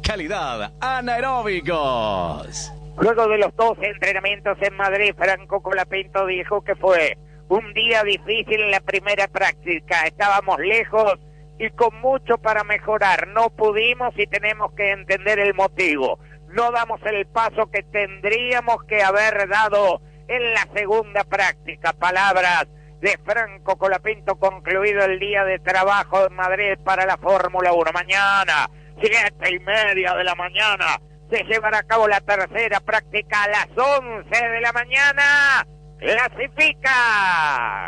calidad. Anaeróbicos. Luego de los 2 entrenamientos en Madrid, Franco Colapinto dijo que fue un día difícil en la primera práctica. Estábamos lejos y con mucho para mejorar. No pudimos y tenemos que entender el motivo. No damos el paso que tendríamos que haber dado en la segunda práctica. Palabras de Franco Colapinto, concluido el día de trabajo en Madrid para la Fórmula 1. Mañana, 7:30 de la mañana, se llevará a cabo la tercera práctica a las 11 de la mañana. ¡Clasifica!